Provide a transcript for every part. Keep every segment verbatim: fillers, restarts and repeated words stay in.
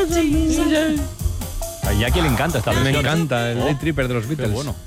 A Iñaki le encanta esta versión. Me encanta el Oh, Day Tripper de los qué Beatles. bueno.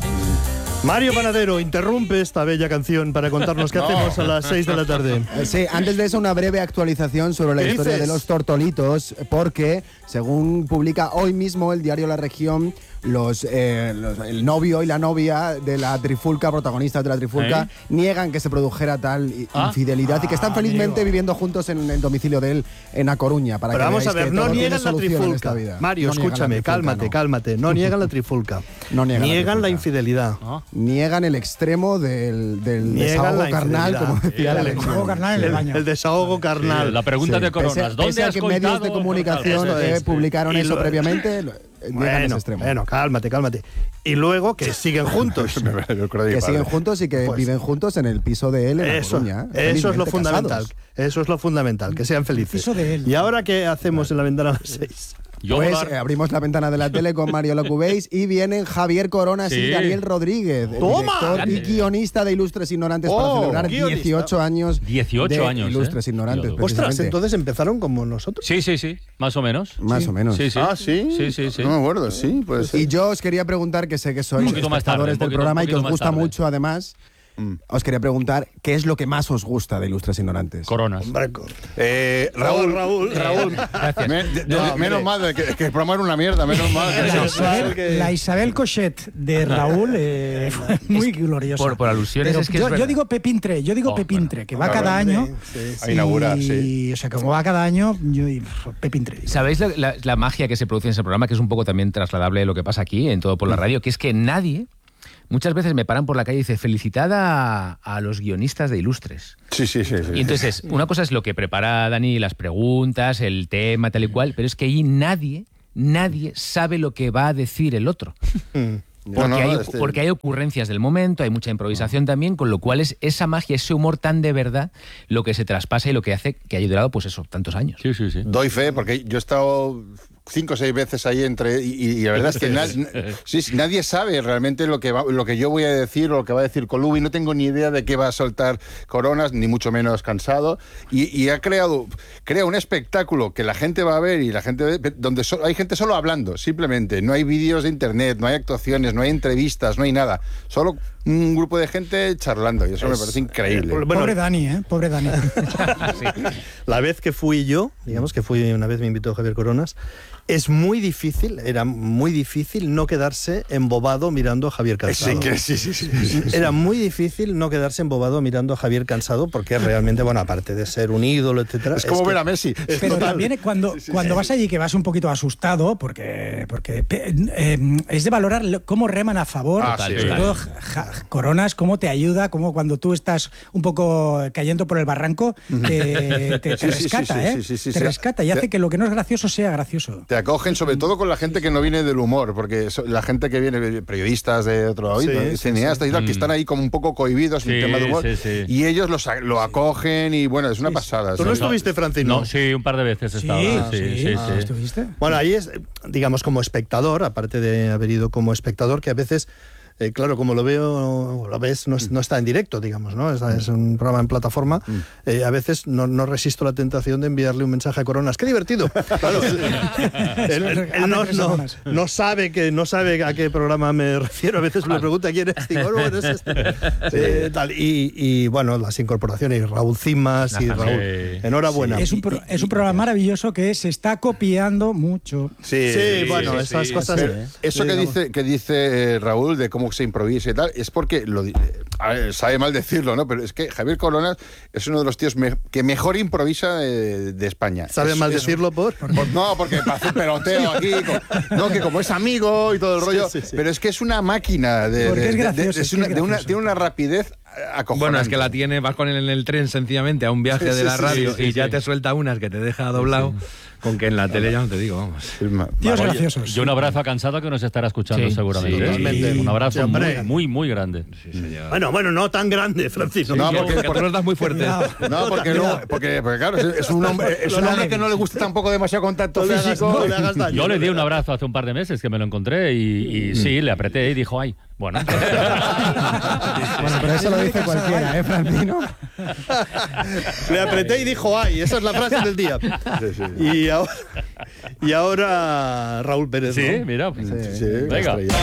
Mario Panadero interrumpe esta bella canción para contarnos qué hacemos a las seis de la tarde. Sí, antes de eso una breve actualización sobre la ¿Qué historia dices? de los tortolitos, porque según publica hoy mismo el diario La Región, los, eh, los- el novio y la novia de la trifulca, protagonistas de la trifulca, ¿Eh? niegan que se produjera tal i- Ah. infidelidad y que están felizmente viviendo juntos en el domicilio de él en A Coruña. Para Pero que vamos a veáis ver, que no todo tiene niegan la solución en esta trifulca. vida. Mario, No niegan la escúchame, trifulca, cálmate, no. cálmate. No niegan la trifulca. No niegan la Niegan la trifulca. infidelidad. Ah. Niegan el extremo del, del Niegan desahogo la carnal, infidelidad. como decía la El Legión. desahogo carnal en el baño. El desahogo carnal. Sí, la pregunta Sí, de Coronas. pese- ¿Dónde pese a has que medios de coitado? comunicación Eso eh, es. publicaron Y eso lo- previamente, lo- llegan a ese Bueno, extremo. bueno, cálmate, cálmate. Y luego que siguen juntos. Que siguen juntos y que Pues- viven juntos en el piso de él en La Eso, Coruña. eso es lo felizmente fundamental. casados. Eso es lo fundamental, que sean felices. piso de él. ¿Y ahora qué hacemos en la ventana a las seis? Yo Pues volar- eh, abrimos la ventana de la tele con Mario Locubéis y vienen Javier Coronas Sí. y Daniel Rodríguez, ¡Toma! director y Grande. guionista de Ilustres Ignorantes, Oh, para celebrar guionista. dieciocho años dieciocho de años, Ilustres ¿eh? Ignorantes. Ostras, Ostras, precisamente. entonces empezaron como nosotros. Sí, sí, sí. Más o menos. Más o menos. Sí, sí. Ah, ¿sí? Sí, sí, sí. No me acuerdo, sí, pues. Y yo os quería preguntar, que sé que sois poquito más tarde, espectadores un del poquito- programa un y que poquito os más gusta tarde. mucho además, Mm. os quería preguntar qué es lo que más os gusta de Ilustres Ignorantes. Coronas. Eh, Raúl, Raúl, Raúl. Me- de- de- menos mal, de que, que el programa era una mierda, menos mal. Que La no. Isabel, la Isabel Cochet de Raúl eh, fue muy gloriosa. por- por alusiones Pero es que yo, es yo verdad. digo Pepintre, yo digo Oh, Pepintre, que va claro, cada hombre, año. A inaugurar, y, sí. O sea, como va cada año, yo y, pff, Pepintre. ¿Sabéis la, la- la magia que se produce en ese programa, que es un poco también trasladable de lo que pasa aquí, en Todo por la Radio, que es que nadie, muchas veces me paran por la calle y dice, felicitad a, a los guionistas de Ilustres. Sí, sí, sí. sí. Y entonces, una cosa es lo que prepara Dani, las preguntas, el tema, tal y cual, pero es que ahí nadie, nadie sabe lo que va a decir el otro. No, Porque, no, hay, este- porque hay ocurrencias del momento, hay mucha improvisación también, con lo cual es esa magia, ese humor tan de verdad, lo que se traspasa y lo que hace que haya durado, pues eso, tantos años. Sí, sí, sí. Doy fe, porque yo he estado cinco o seis veces ahí entre. Y, y la verdad es que na- sí, sí, nadie sabe realmente lo que, va- lo que yo voy a decir o lo que va a decir Colubi. No tengo ni idea de qué va a soltar Coronas, ni mucho menos Cansado. Y, y ha creado crea un espectáculo que la gente va a ver y la gente ve, donde so- hay gente solo hablando, simplemente. No hay vídeos de internet, no hay actuaciones, no hay entrevistas, no hay nada. Solo un grupo de gente charlando. Y eso me parece increíble. Bueno, Pobre Dani, ¿eh? Pobre Dani. la vez que fui yo, digamos que fui una vez me invitó Javier Coronas, es muy difícil, era muy difícil no quedarse embobado mirando a Javier Cansado. Sí, que sí, sí, sí, sí, sí. Era muy difícil no quedarse embobado mirando a Javier Cansado porque realmente, bueno, aparte de ser un ídolo, etcétera. Es como que- ver a Messi. es Pero total. también cuando, cuando vas allí que vas un poquito asustado, porque, porque pe- eh, es de valorar lo- cómo reman a favor, Ah, sobre sí, todo ja- ja- Coronas, cómo te ayuda, cómo cuando tú estás un poco cayendo por el barranco, te, te- te Sí, sí, sí, rescata, sí, ¿eh? sí, sí, sí, te sí. rescata y Te- hace que lo que no es gracioso sea gracioso. Te acogen sobre todo con la gente que no viene del humor, porque so- la gente que viene, periodistas de otro lado, Sí, ¿no? sí, cineastas y tal, que están ahí como un poco cohibidos en Sí, el tema de humor, sí, sí. y ellos los a- lo acogen y bueno, es una pasada. ¿Tú no sí. estuviste, Francino? No, sí, un par de veces he Sí, estado. sí, Sí, sí, ah, sí. ¿estuviste? Bueno, ahí es, digamos, como espectador, aparte de haber ido como espectador, que a veces, eh, claro, como lo veo, lo ves, no, es- no está en directo, digamos, ¿no? Es, es un programa en plataforma. Eh, a veces no, no resisto la tentación de enviarle un mensaje a Coronas. ¡Qué divertido! Claro, él, él- él no, no- no sabe que, no sabe a qué programa me refiero. A veces me pregunta quién es. Digo, bueno, es este. Eh, tal. Y, y, bueno, las incorporaciones, Raúl Cimas y Ajá, Raúl. sí. Enhorabuena. Es un, pro- es un programa maravilloso que se está copiando mucho. Sí, Sí, bueno, sí, esas sí, cosas. Pero eso que digamos. dice, que dice eh, Raúl de cómo se improvisa y tal, es porque, lo, di- a ver, sabe mal decirlo, ¿no? Pero es que Javier Coronas es uno de los tíos me- que mejor improvisa de, de España. ¿Sabe Es- mal es- decirlo por? por- no, porque hace un peloteo aquí, co- no, que como es amigo y todo el Sí, rollo, sí, sí. pero es que es una máquina de, Porque de- es de- de- gracioso, es es que una- es de una- gracioso. tiene una rapidez acojonante. Bueno, es que la tiene, vas con él en el tren sencillamente a un viaje Sí, de sí, la sí, radio sí, sí, y ya sí. te suelta unas que te deja doblado, con que en la tele ya no te digo, vamos. Es ma- Tíos Oye, graciosos. Y un abrazo a Cansado que nos estará escuchando Sí, seguramente. sí, ¿eh? totalmente. Un abrazo Sí, hombre. muy, muy, muy grande. Bueno, bueno, no tan grande, Francisco. No, Sí, porque- porque tú nos das muy fuerte. No, porque, no, porque, porque claro, es, es un hombre, es un hombre que no le gusta tampoco demasiado contacto No le hagas- físico. no le hagas daño. Yo le di un abrazo hace un par de meses que me lo encontré y, y sí, le apreté y dijo, ay, bueno. Bueno, pero eso lo dice cualquiera, ¿eh, Francino? Le apreté y dijo, ay, esa es la frase del día. Sí, sí. Y ahora, y ahora Raúl Pérez. Sí, ¿no? mira. Sí, Sí, Venga. la estrella.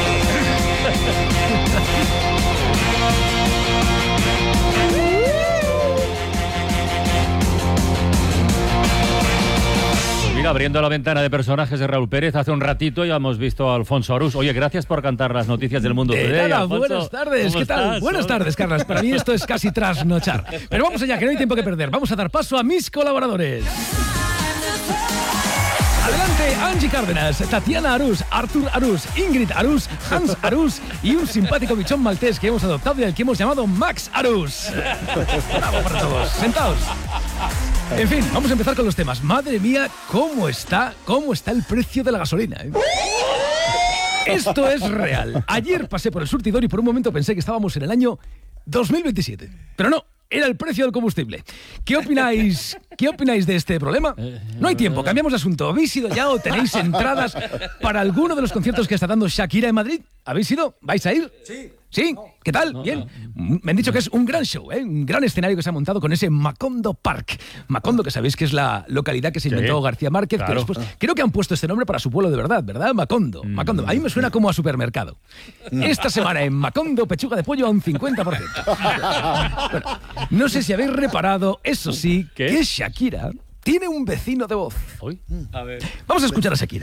Mira, abriendo la ventana de personajes de Raúl Pérez, hace un ratito ya hemos visto a Alfonso Arús. Oye, gracias por cantar las noticias del mundo. De today, nada, Alfonso. buenas tardes, ¿Cómo ¿qué tal? estás? Buenas tardes, Carlas. Para mí esto es casi trasnochar. Pero vamos allá, que no hay tiempo que perder. Vamos a dar paso a mis colaboradores. Adelante, Angie Cárdenas, Tatiana Arús, Artur Arús, Ingrid Arús, Hans Arús y un simpático bichón maltés que hemos adoptado y al que hemos llamado Max Arús. Bravo para todos. Sentaos. En fin, vamos a empezar con los temas. Madre mía, ¿cómo está, cómo está el precio de la gasolina? ¿eh? Esto es real. Ayer pasé por el surtidor y por un momento pensé que estábamos en el año dos mil veintisiete. Pero no, era el precio del combustible. ¿Qué opináis, ¿Qué opináis de este problema? No hay tiempo, cambiamos de asunto. ¿Habéis ido ya o tenéis entradas para alguno de los conciertos que está dando Shakira en Madrid? ¿Habéis ido? ¿Vais a ir? Sí. ¿Sí? ¿Qué tal? Bien. Me han dicho que es un gran show, ¿eh? Un gran escenario que se ha montado con ese Macondo Park. Macondo, que sabéis que es la localidad que se inventó Sí, García Márquez. claro. Que después, creo que han puesto este nombre para su pueblo de verdad, ¿verdad? Macondo. Macondo. A mí me suena como a supermercado. Esta semana en Macondo, pechuga de pollo a un cincuenta por ciento. Bueno, no sé si habéis reparado, eso sí, ¿Qué? que Shakira tiene un vecino de voz. Uy, a ver. Vamos a escuchar a Shakira.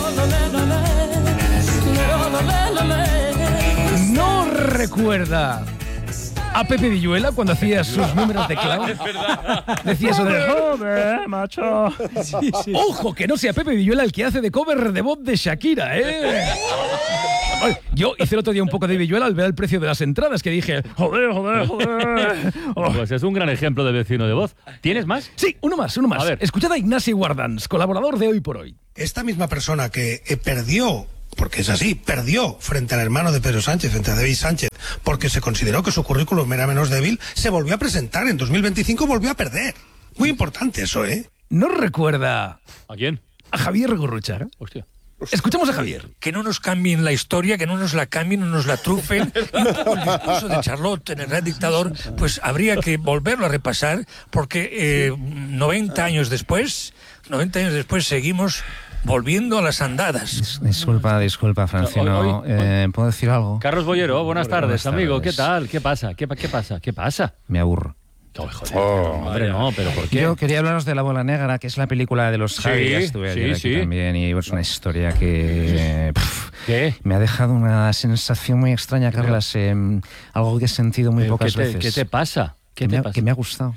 ¿No recuerda a Pepe Villuela cuando hacía sus números de clown? Decía eso de joder, macho. Ojo, que no sea Pepe Villuela el que hace de cover de voz de Shakira, ¿eh? Vale, yo hice el otro día un poco de Villuela al ver el precio de las entradas, que dije, joder, joder, joder. Oh. Pues es un gran ejemplo de vecino de voz. ¿Tienes más? Sí, uno más, uno más. A ver. Escuchad a Ignasi Guardans, colaborador de Hoy por Hoy. Esta misma persona que eh, perdió, porque es así, perdió frente al hermano de Pedro Sánchez, frente a David Sánchez, porque se consideró que su currículum era menos débil, se volvió a presentar en dos mil veinticinco, volvió a perder. Muy importante eso, ¿eh? ¿No recuerda ¿A quién? a Javier Gurruchaga? Hostia. Escuchamos a Javier. Que no nos cambien la historia, que no nos la cambien, no nos la trufen. Y un poco el discurso de Charlotte en El Gran Dictador, pues habría que volverlo a repasar, porque eh, noventa años después, noventa años después seguimos volviendo a las andadas. Disculpa, disculpa, Francino. Hoy- hoy- Eh, ¿Puedo decir algo? Carlos Bollero, buenas tardes, Buenas amigo. tardes. ¿Qué tal? ¿Qué pasa? ¿Qué, pa- qué pasa? ¿Qué pasa? Me aburro. Oh, joder, Oh, hombre, no, pero ¿por qué? Yo quería hablaros de La Bola Negra, que es la película de los Sí, Javi. Ya estuve sí, ayer aquí sí. también y es una historia que pff, ¿Qué? me ha dejado una sensación muy extraña, Carlas. eh, algo que he sentido muy Pero pocas ¿qué te, veces. ¿Qué te pasa? ¿Qué que, te me ha, pasa? que me ha gustado.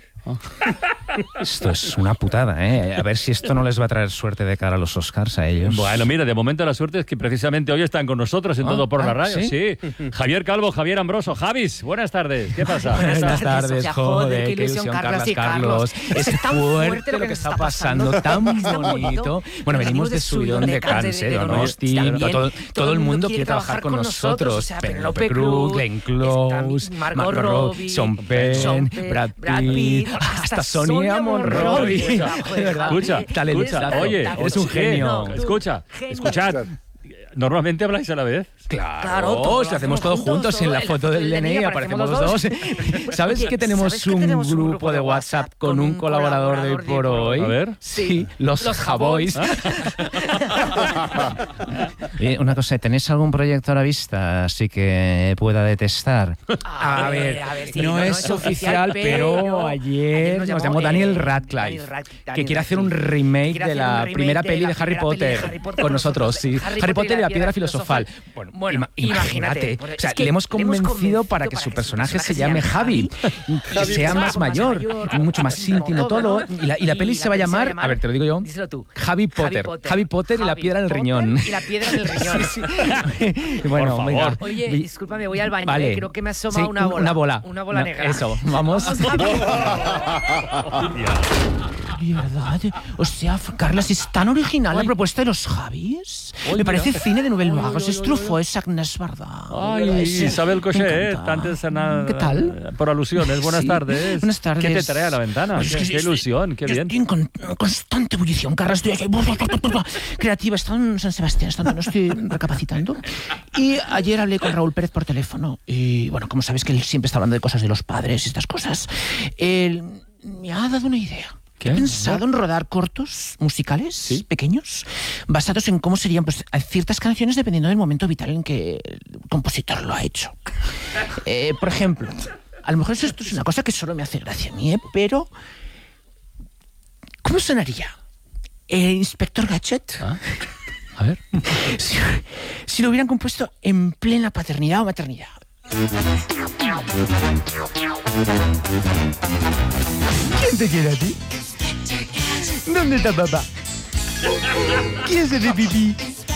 Esto es una putada, ¿eh? A ver si esto no les va a traer suerte de cara a los Oscars a ellos. Bueno, mira, de momento la suerte es que precisamente hoy están con nosotros en Ah, Todo por la ah, Radio. ¿sí? Sí. Javier Calvo, Javier Ambroso. Javis, buenas tardes. ¿Qué pasa? Buenas Buenas tardes, tardes, ya, joder, joder, qué qué ilusión, ilusión, Carlas, Carlas y Carlos. Carlos. Es Es tan fuerte lo que está pasando, tan bonito. Bueno, venimos de subidón de cáncer, Donosti, todo, todo el mundo quiere trabajar con nosotros. O sea, Penélope Cruz, Glenn Close, está Margot Margot Robbie, Robbie, Sean Penn, Sean Penn, Brad Brad Pitt, Pitt, hasta hasta Sonia Sonia Monroy. Monroy. De verdad, Escucha, talentazo. escucha, oye, eres un oye, genio. no, escucha, Genio. escuchad. ¿Normalmente habláis a la vez? Claro, Claro, todo si lo hacemos hacemos todos juntos, juntos todo, en la en foto del D N I aparecemos los dos. ¿Sabes Oye, que tenemos ¿sabes que un tenemos un grupo de WhatsApp con un colaborador de Hoy por Hoy? A ver. Sí, los, Los Javois. Javois. Eh, una cosa, ¿tenéis algún proyecto a la vista así que pueda detestar? A ver, a ver, sí, no, no, no es es oficial, oficial, pero, pero ayer ayer nos nos llamó, llamó, Daniel eh, Radcliffe, Daniel Radcliffe, que Daniel quiere hacer un Radcliffe. remake Quiere de hacer la un remake primera de peli la de Harry primera peli de Potter, Harry Potter con nosotros, sí. Harry, Potter y la piedra filosofal. Bueno, Bueno, ima- imagínate, imagínate. por- O sea, es que le hemos le hemos convencido convencido para que su personaje se llame Javi, que Javi sea más más mayor, mayor, mucho más íntimo todo. Y la, y la peli se va a llamar, a ver, te lo digo yo, díselo tú. Javi Potter. Javi Potter y la piedra en el riñón. Y la piedra en el riñón. Sí, sí. Bueno, Por venga. favor. Oye, Vi- discúlpame, voy al baño, Vale. eh, creo que me asoma Sí, una bola. Una bola. Una bola No, negra. Eso, vamos. ¿De verdad? O sea, Carlas, ¿es tan original la propuesta de los Javis? Oy, Me parece mira. cine de Nouvelle Oy, Vague. oy, oy, Es Truffaut, es Agnès Varda. Ay, Sí, Isabel me Cochet, ¿eh? encanta. Antes de nada, ¿Qué tal? Por alusiones, buenas Sí, tardes. buenas tardes. ¿Qué te trae a la ventana? Pues es qué, que qué estoy- ilusión, qué yo bien. Estoy en con- constante ebullición, Carlas. Estoy aquí, creativa. Estoy en San Sebastián, estando, no estoy recapacitando. Y ayer hablé con Raúl Pérez por teléfono. Y bueno, como sabes que él siempre está hablando de cosas de los padres y estas cosas, él me ha dado una idea. ¿Qué? He pensado en rodar cortos musicales ¿Sí? pequeños basados en cómo serían pues, ciertas canciones dependiendo del momento vital en que el compositor lo ha hecho. Eh, por ejemplo, a lo mejor esto es una cosa que solo me hace gracia a mí, ¿eh? Pero ¿cómo sonaría? Eh, Inspector Gadget. ¿Ah? A ver. Si, si lo hubieran compuesto en plena paternidad o maternidad. ¿Quién te quiere a ti? ¿Dónde está papá? ¿Quién se hace pipí?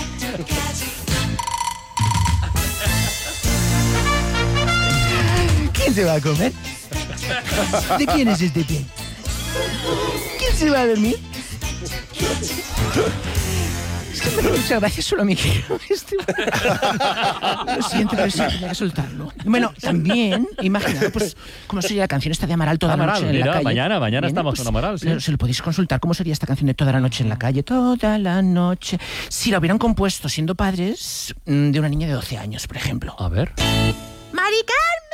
¿Quién se va a comer? ¿De quién es este pie? ¿Quién se va a dormir? Es que me hace muchas gracias solo a mí. Este... Lo siento, pero sí, tenía que soltarlo. Bueno, también, imaginad, pues, cómo sería la canción esta de Amaral toda Amaral, la noche en mira, la calle. mañana, mañana Bien, estamos pues, con Amaral, sí. Se lo podéis consultar, cómo sería esta canción de toda la noche en la calle. Toda la noche. Si la hubieran compuesto siendo padres mm, de una niña de doce años, por ejemplo. A ver. Mari Carmen.